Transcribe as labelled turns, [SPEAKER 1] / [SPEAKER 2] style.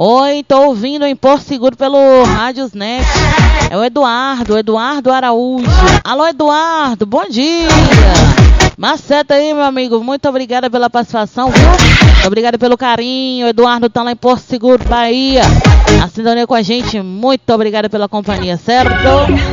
[SPEAKER 1] Oi, tô ouvindo em Porto Seguro pelo Rádiosnet. É o Eduardo Araújo. Alô, Eduardo, bom dia. Maceta aí, meu amigo, muito obrigada pela participação, viu? Muito obrigada pelo carinho. O Eduardo tá lá em Porto Seguro, Bahia. A sintonia com a gente, muito obrigada pela companhia, certo?